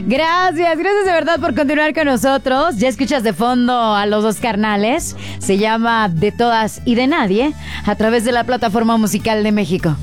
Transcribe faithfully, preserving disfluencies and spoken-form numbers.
Gracias, gracias de verdad por continuar con nosotros. Ya escuchas de fondo a los dos carnales. Se llama De Todas y de Nadie a través de la Plataforma Musical de México.